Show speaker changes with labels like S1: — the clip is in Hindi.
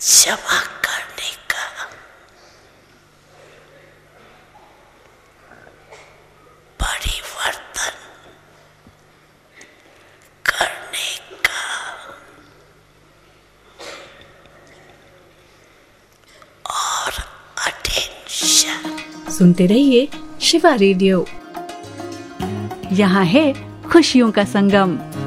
S1: क्षमा करने का, परिवर्तन करने का और अटेंशन।
S2: सुनते रहिए शिवा रेडियो। यहाँ है खुशियों का संगम।